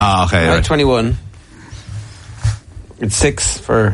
Ah, okay. Right. 21. It's 6 for...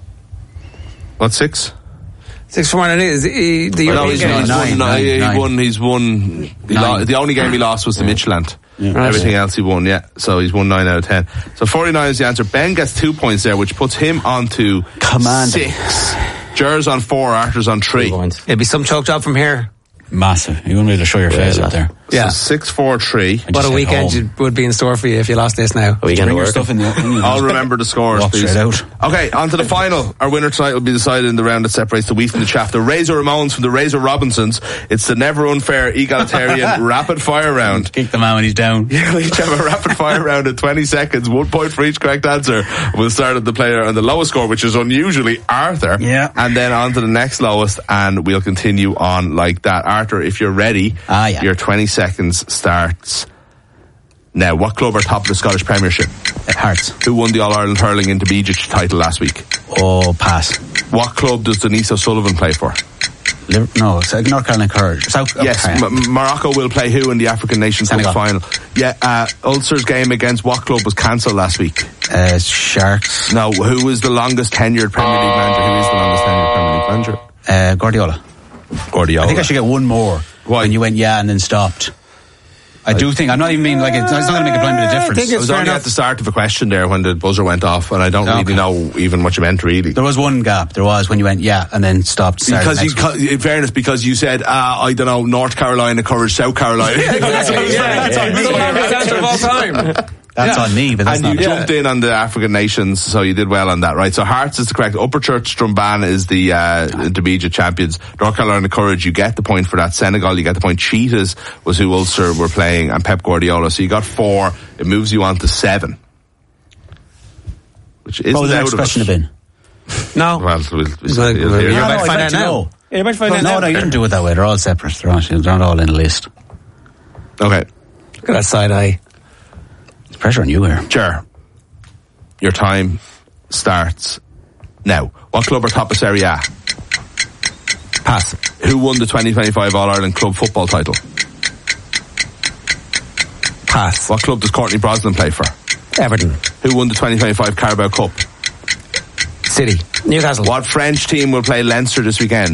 What's 6? 6 for one. The European game. He's won. The only game he lost was to Midtjylland. Yeah. Everything else he won, yeah. So he's won 9 out of 10. So 49 is the answer. Ben gets 2 points there, which puts him on to 6. Jer's on 4, Arthur's on 3. It'll be some choke job from here. Massive. You wouldn't be able to show your face out there. Yeah. So 6, 4, 3. What a weekend would be in store for you if you lost this now. Bring your stuff in the I'll remember the scores, please. Out. Okay, on to the final. Our winner tonight will be decided in the round that separates the wheat from the chaff. The Razor Ramones from the Razor Robinsons. It's the never unfair egalitarian rapid fire round. Kick the man when he's down. Yeah, we each have a rapid fire round of 20 seconds. 1 point for each correct answer. We'll start at the player on the lowest score, which is unusually Arthur. Yeah. And then on to the next lowest, and we'll continue on like that. Arthur, if you're ready, your 20 seconds starts now. What club are top of the Scottish Premiership? Hearts. Who won the All-Ireland Hurling Intermediate title last week? Oh, pass. What club does Denise O'Sullivan play for? North Carolina Courage. Yes, Morocco will play who in the African Nations Cup final? Yeah, Ulster's game against what club was cancelled last week? Sharks. No, who is the longest tenured Premier League manager? Who is the longest tenured Premier League manager? Guardiola. I think I should get one more. Why? When you went and then stopped. I do think, I'm not even mean like it's not going to make a blind bit of difference. I was only at the start of a question there when the buzzer went off, and I don't really know even what you meant really. There was one gap. There was when you went and then stopped. Because in fairness, because you said I don't know, North Carolina Courage, South Carolina. That's of all time. That's on me, but that's and not you jumped in on the African nations, so you did well on that, right? So Hearts is the correct. Upper Church Strumban is the intermediate champions. North Carolina Courage, you get the point for that. Senegal, you get the point. Cheetahs was who Ulster were playing, and Pep Guardiola. So you got 4. It moves you on to 7. Which isn't the next question have been? No. Well, you're about to find out now. You're about to find out now. No, you didn't do it that way. They're all separate. They're not all in a list. Okay. Look at that side eye. There's pressure on you here. Sure. Your time starts now. What club are top of Serie A? Pass. Who won the 2025 All-Ireland Club Football title? Pass. What club does Courtney Brosnan play for? Everton. Who won the 2025 Carabao Cup? City. Newcastle. What French team will play Leinster this weekend?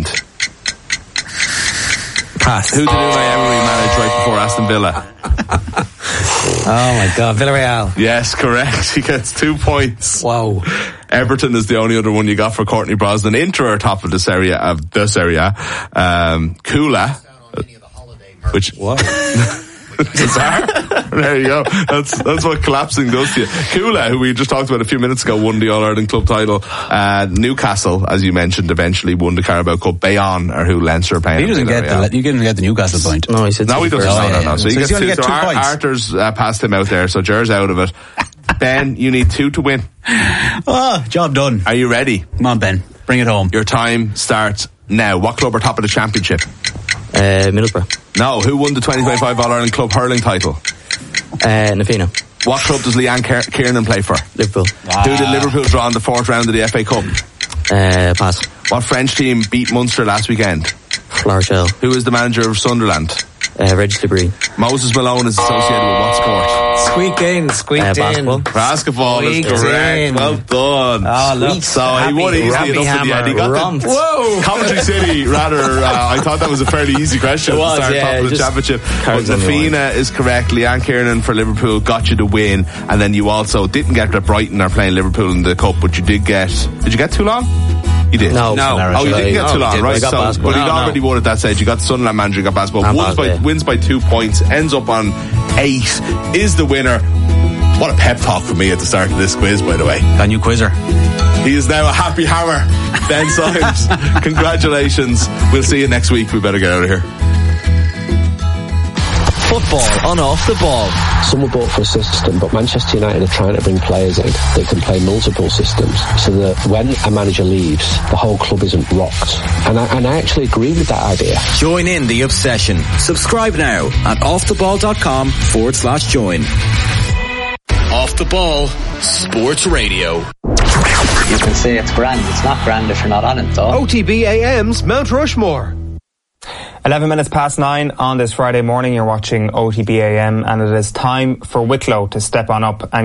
Pass. Who did Unai Emery manage right before Aston Villa? Oh my God, Villarreal. Yes, correct. He gets 2 points. Wow. Everton is the only other one you got for Courtney Brosnan. Inter are top of the Serie A. Kula. Which... What? There you go. That's what collapsing does to you. Kula, who we just talked about a few minutes ago, won the All-Ireland Club title. Newcastle, as you mentioned, eventually won the Carabao Cup. Bayonne are who Leinster are playing. You didn't get the Newcastle point. No, he said no, he doesn't. No. So he's going to get 2 points. Arthur's passed him out there, so Jer's out of it. Ben, you need 2 to win. Oh, job done. Are you ready? Come on, Ben. Bring it home. Your time starts now. What club are top of the championship? Middlesbrough. No, who won the 2025 All-Ireland Club Hurling title? Nafina. What club does Leanne Kiernan play for? Liverpool. Who did Liverpool draw in the 4th round of the FA Cup? Pass. What French team beat Munster last weekend? La Rochelle. Who is the manager of Sunderland? Regis Labrie. Moses Malone is associated with what sport? Squeaked in. Basketball. Basketball is correct. Well done. Oh, look. So he won easily enough in the end. He got Whoa! Coventry City, rather, I thought that was a fairly easy question to start top of the championship. But Nafina is correct. Leanne Kiernan for Liverpool got you the win. And then you also didn't get that Brighton are playing Liverpool in the Cup, but you did get Toulon? You did? No. Oh, you didn't get Toulon, right? So, but he'd already won at that stage. You got Sunderland manager, you got basketball. Wins by 2 points, ends up on 8, is the winner. What a pep talk for me at the start of this quiz, by the way. A new quizzer. He is now a happy hammer. Ben Symes, congratulations. We'll see you next week. We better get out of here. Football on Off the Ball. Some were bought for a system, but Manchester United are trying to bring players in that can play multiple systems, so that when a manager leaves, the whole club isn't rocked. And I actually agree with that idea. Join in the obsession. Subscribe now at offtheball.com/join. Off the Ball Sports Radio. You can say it's grand. It's not grand if you're not on it, though. OTB AM's Mount Rushmore. 11 minutes past 9 on this Friday morning. You're watching OTB AM, and it is time for Wicklow to step on up and